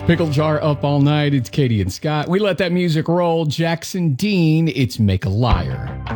Pickle Jar up all night. It's Katie and Scott. We let that music roll. Jackson Dean, it's Make a Liar.